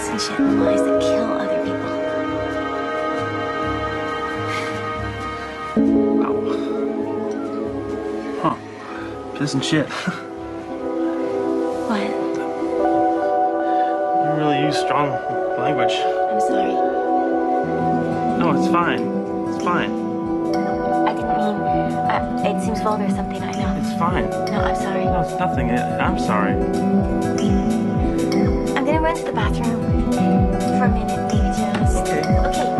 and shit and lies that kill other people. Wow. Huh. Piss and shit. What? You really use strong language. I'm sorry. No, it's fine. It's fine. I didn't mean... it seems vulgar or something, I know. It's fine. No, I'm sorry. No, it's nothing. I'm sorry. I'm gonna run to the bathroom for a minute, maybe just... Okay. Okay.